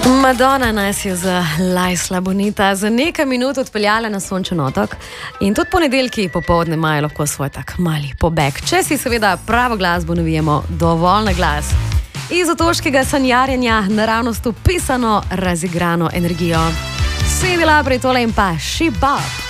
Madonna nas je za Laisla Bonita za nekaj minut odpeljala na sončen otok in tudi ponedeljki popoldne imajo lahko svoj tak mali pobeg. Če si seveda pravo glasbo navijemo dovolj na glas. Iz otoškega sanjarjenja naravnost upisano razigrano energijo. Sedi Labri tole in pa She Bop.